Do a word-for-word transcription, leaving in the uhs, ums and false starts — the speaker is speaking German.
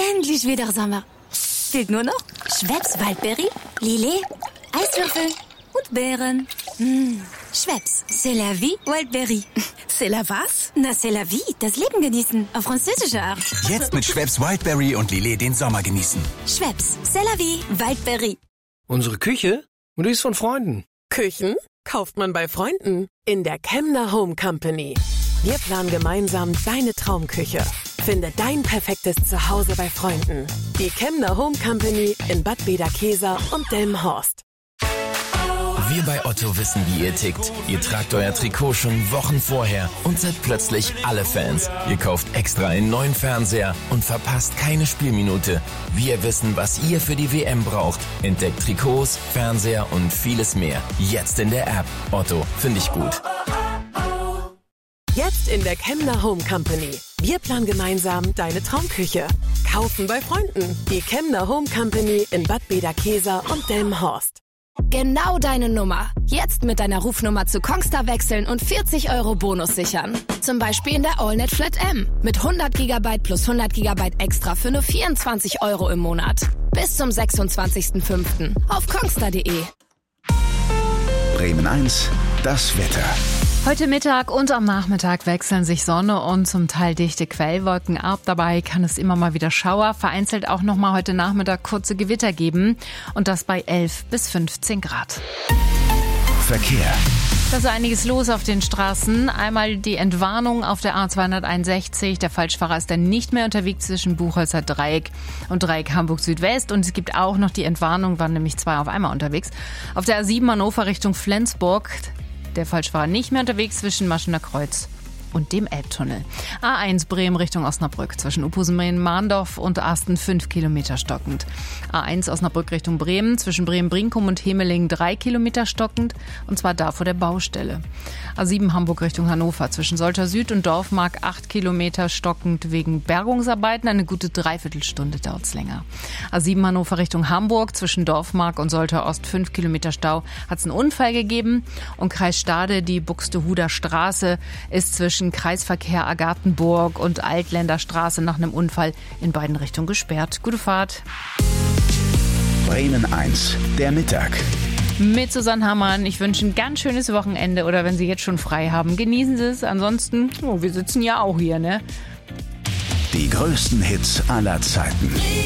endlich wieder Sommer. Fehlt nur noch Schweppes Waldberry, Lillet, Eiswürfel und Beeren. Mmh. Schweppes, c'est la vie, Wildberry. C'est la was? Na, c'est la vie, das Leben genießen, auf französische Art. Jetzt mit Schweppes Wildberry und Lillet den Sommer genießen. Schweppes, c'est la vie, Wildberry. Unsere Küche? Und die ist von Freunden. Küchen kauft man bei Freunden in der Kemner Home Company. Wir planen gemeinsam deine Traumküche. Finde dein perfektes Zuhause bei Freunden. Die Kemner Home Company in Bad Bederkesa und Delmenhorst. Wir bei Otto wissen, wie ihr tickt. Ihr tragt euer Trikot schon Wochen vorher und seid plötzlich alle Fans. Ihr kauft extra einen neuen Fernseher und verpasst keine Spielminute. Wir wissen, was ihr für die W M braucht. Entdeckt Trikots, Fernseher und vieles mehr. Jetzt in der App. Otto, finde ich gut. Jetzt in der Kemner Home Company. Wir planen gemeinsam deine Traumküche. Kaufen bei Freunden. Die Kemner Home Company in Bad Bederkesa und Delmenhorst. Genau deine Nummer. Jetzt mit deiner Rufnummer zu Kongstar wechseln und vierzig Euro Bonus sichern. Zum Beispiel in der AllNet Flat M. Mit hundert Gigabyte plus hundert Gigabyte extra für nur vierundzwanzig Euro im Monat. Bis zum sechsundzwanzigsten fünften auf kongstar punkt de. Bremen eins, das Wetter. Heute Mittag und am Nachmittag wechseln sich Sonne und zum Teil dichte Quellwolken ab. Dabei kann es immer mal wieder Schauer, vereinzelt auch noch mal heute Nachmittag kurze Gewitter geben. Und das bei elf bis fünfzehn Grad. Verkehr. Da ist einiges los auf den Straßen. Einmal die Entwarnung auf der A zweihunderteinundsechzig. Der Falschfahrer ist dann nicht mehr unterwegs zwischen Buchholzer Dreieck und Dreieck Hamburg Südwest. Und es gibt auch noch die Entwarnung, waren nämlich zwei auf einmal unterwegs. Auf der A sieben Hannover Richtung Flensburg. Der Falschfahrer nicht mehr unterwegs zwischen Maschener Kreuz und dem Elbtunnel. A eins Bremen Richtung Osnabrück zwischen Uphusen-Mahndorf und Asten fünf Kilometer stockend. A eins Osnabrück Richtung Bremen zwischen Bremen-Brinkum und Hemelingen drei Kilometer stockend und zwar da vor der Baustelle. A sieben Hamburg Richtung Hannover zwischen Soltau Süd und Dorfmark acht Kilometer stockend wegen Bergungsarbeiten. Eine gute Dreiviertelstunde dauert es länger. A sieben Hannover Richtung Hamburg zwischen Dorfmark und Soltau Ost fünf Kilometer Stau. Hat es einen Unfall gegeben und Kreis Stade, die Buxtehuder Straße ist zwischen Kreisverkehr Agartenburg und Altländer Straße nach einem Unfall in beiden Richtungen gesperrt. Gute Fahrt. Bremen eins, der Mittag. Mit Susanne Hammann. Ich wünsche ein ganz schönes Wochenende oder wenn Sie jetzt schon frei haben, genießen Sie es. Ansonsten, oh, wir sitzen ja auch hier, ne? Die größten Hits aller Zeiten.